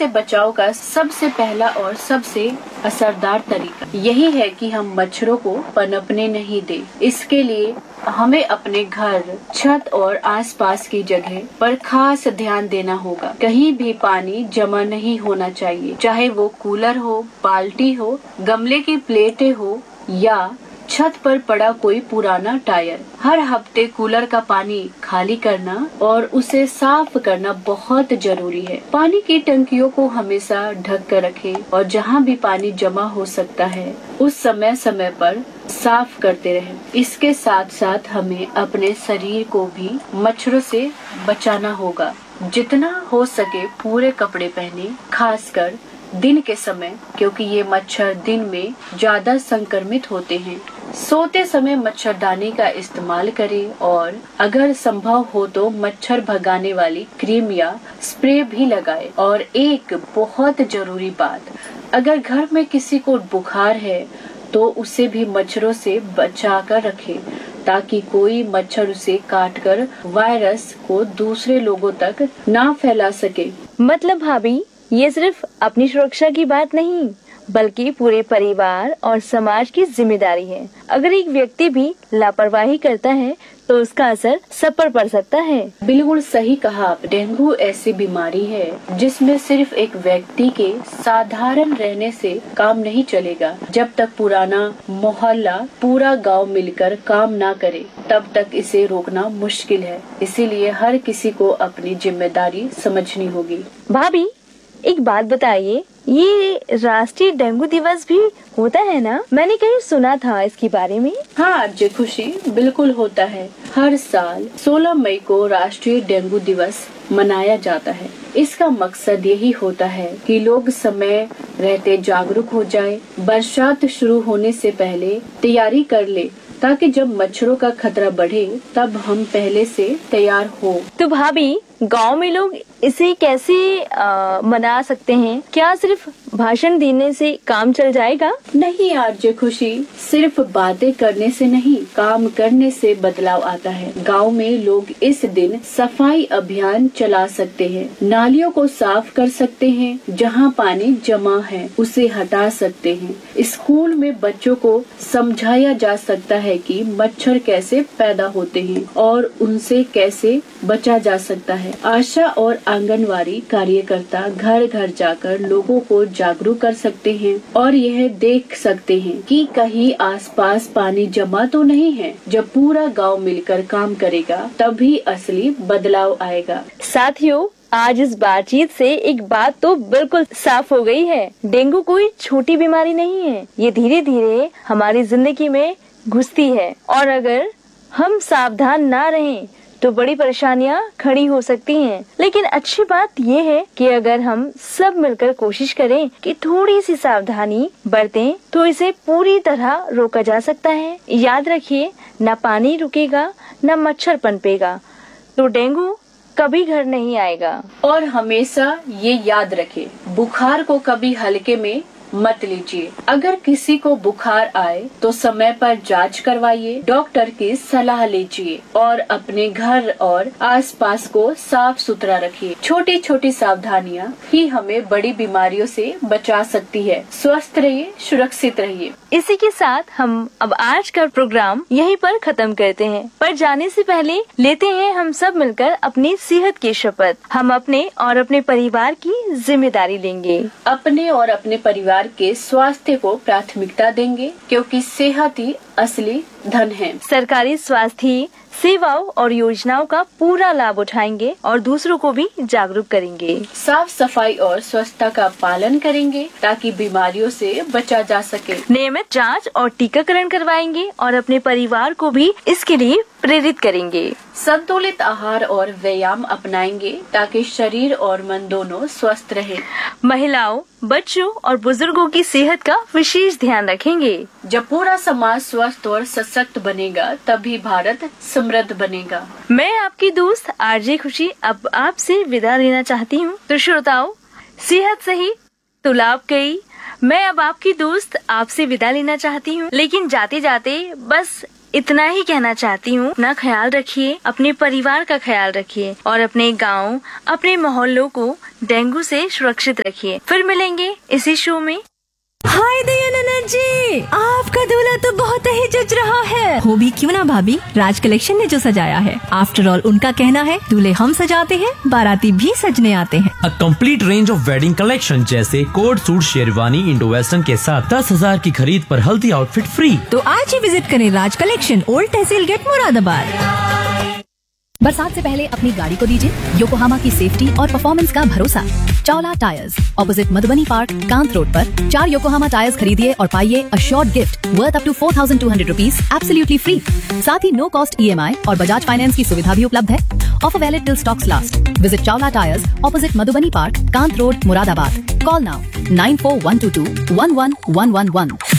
से बचाव का सबसे पहला और सबसे असरदार तरीका यही है कि हम मच्छरों को पनपने नहीं दें। इसके लिए हमें अपने घर, छत और आसपास की जगह पर खास ध्यान देना होगा। कहीं भी पानी जमा नहीं होना चाहिए, चाहे वो कूलर हो, बाल्टी हो, गमले की प्लेटें हो या छत पर पड़ा कोई पुराना टायर। हर हफ्ते कूलर का पानी खाली करना और उसे साफ करना बहुत जरूरी है। पानी की टंकियों को हमेशा ढक कर रखें और जहाँ भी पानी जमा हो सकता है उस समय समय पर साफ करते रहें। इसके साथ साथ हमें अपने शरीर को भी मच्छरों से बचाना होगा। जितना हो सके पूरे कपड़े पहने, खासकर दिन के समय, क्योंकि ये मच्छर दिन में ज्यादा संक्रमित होते हैं। सोते समय मच्छरदानी का इस्तेमाल करें और अगर संभव हो तो मच्छर भगाने वाली क्रीम या स्प्रे भी लगाएं। और एक बहुत जरूरी बात, अगर घर में किसी को बुखार है तो उसे भी मच्छरों से बचा कर रखें ताकि कोई मच्छर उसे काटकर वायरस को दूसरे लोगों तक ना फैला सके। मतलब भाभी, ये सिर्फ अपनी सुरक्षा की बात नहीं बल्कि पूरे परिवार और समाज की जिम्मेदारी है। अगर एक व्यक्ति भी लापरवाही करता है तो उसका असर सब पर पड़ सकता है। बिल्कुल सही कहा आप। डेंगू ऐसी बीमारी है जिसमें सिर्फ एक व्यक्ति के साधारण रहने से काम नहीं चलेगा। जब तक पुराना मोहल्ला, पूरा गांव मिलकर काम ना करे तब तक इसे रोकना मुश्किल है। इसीलिए हर किसी को अपनी जिम्मेदारी समझनी होगी। भाभी, एक बात बताइए, ये राष्ट्रीय डेंगू दिवस भी होता है ना? मैंने कहीं सुना था इसके बारे में। हाँ जी खुशी, बिल्कुल होता है। हर साल 16 मई को राष्ट्रीय डेंगू दिवस मनाया जाता है। इसका मकसद यही होता है कि लोग समय रहते जागरूक हो जाएं, बरसात शुरू होने से पहले तैयारी कर ले ताकि जब मच्छरों का खतरा बढ़े तब हम पहले से तैयार हो। तो भाभी, गांव में लोग इसे कैसे मना सकते हैं? क्या सिर्फ भाषण देने से काम चल जाएगा? नहीं आरजे खुशी, सिर्फ बातें करने से नहीं, काम करने से बदलाव आता है। गांव में लोग इस दिन सफाई अभियान चला सकते हैं, नालियों को साफ कर सकते हैं, जहां पानी जमा है उसे हटा सकते हैं। स्कूल में बच्चों को समझाया जा सकता है कि मच्छर कैसे पैदा होते हैं और उनसे कैसे बचा जा सकता है। आशा और आंगनवाड़ी कार्यकर्ता घर घर जाकर लोगों को जागरूक कर सकते हैं और यह देख सकते हैं कि कहीं आसपास पानी जमा तो नहीं है। जब पूरा गांव मिलकर काम करेगा तभी असली बदलाव आएगा। साथियों, आज इस बातचीत से एक बात तो बिल्कुल साफ हो गई है। डेंगू कोई छोटी बीमारी नहीं है, ये धीरे धीरे हमारी जिंदगी में घुसती है और अगर हम सावधान ना रहें तो बड़ी परेशानियां खड़ी हो सकती हैं। लेकिन अच्छी बात ये है कि अगर हम सब मिलकर कोशिश करें कि थोड़ी सी सावधानी बरतें तो इसे पूरी तरह रोका जा सकता है। याद रखिए, न पानी रुकेगा न मच्छर पनपेगा तो डेंगू कभी घर नहीं आएगा। और हमेशा ये याद रखें, बुखार को कभी हल्के में मत लीजिए। अगर किसी को बुखार आए तो समय पर जांच करवाइए, डॉक्टर की सलाह लीजिए और अपने घर और आसपास को साफ सुथरा रखिए। छोटी छोटी सावधानियां ही हमें बड़ी बीमारियों से बचा सकती है। स्वस्थ रहिए, सुरक्षित रहिए। इसी के साथ हम अब आज का प्रोग्राम यहीं पर खत्म करते हैं, पर जाने से पहले लेते हैं हम सब मिलकर अपनी सेहत की शपथ। हम अपने और अपने परिवार की जिम्मेदारी लेंगे। अपने और अपने परिवार के स्वास्थ्य को प्राथमिकता देंगे क्योंकि सेहत ही असली धन है। सरकारी स्वास्थ्य सेवाओं और योजनाओं का पूरा लाभ उठाएंगे और दूसरों को भी जागरूक करेंगे। साफ सफाई और स्वच्छता का पालन करेंगे ताकि बीमारियों से बचा जा सके। नियमित जांच और टीकाकरण करवाएंगे और अपने परिवार को भी इसके लिए प्रेरित करेंगे। संतुलित आहार और व्यायाम अपनाएंगे ताकि शरीर और मन दोनों स्वस्थ रहे। महिलाओं, बच्चों और बुजुर्गों की सेहत का विशेष ध्यान रखेंगे। जब पूरा समाज स्वस्थ और सशक्त बनेगा तभी भारत समृद्ध बनेगा। मैं आपकी दोस्त आरजे खुशी अब आपसे विदा लेना चाहती हूँ। तो श्रोताओं, सेहत सही तो लाभ कई। मैं अब आपकी दोस्त आपसे विदा लेना चाहती हूँ, लेकिन जाते जाते बस इतना ही कहना चाहती हूँ, अपना ख्याल रखिए, अपने परिवार का ख्याल रखिए और अपने गाँव, अपने मोहल्लों को डेंगू से सुरक्षित रखिए। फिर मिलेंगे इसी शो में। हाय दयानंद जी, आपका दूल्हा तो बहुत ही जच रहा है। हो भी क्यों ना भाभी, राज कलेक्शन ने जो सजाया है। आफ्टर ऑल उनका कहना है दूल्हे हम सजाते हैं, बाराती भी सजने आते हैं। A complete range of wedding collection जैसे coat suit, sherwani, Indo western के साथ 10,000 की खरीद पर हल्दी आउटफिट फ्री। तो आज ही विजिट करें राज कलेक्शन, ओल्ड तहसील गेट, मुरादाबाद। बरसात से पहले अपनी गाड़ी को दीजिए योकोहामा की सेफ्टी और परफॉर्मेंस का भरोसा। Chawla tyres, opposite Madhubani park, Kant road पर 4 योकोहामा टायर्स खरीदिए और पाइए a short gift worth up to 4,200 rupees absolutely free. साथ ही नो कॉस्ट EMI और बजाज फाइनेंस की सुविधा भी उपलब्ध है। Offer valid till stocks last. Visit Chawla tyres, opposite Madhubani park, Kant road, Moradabad. Call now 94 122 11111।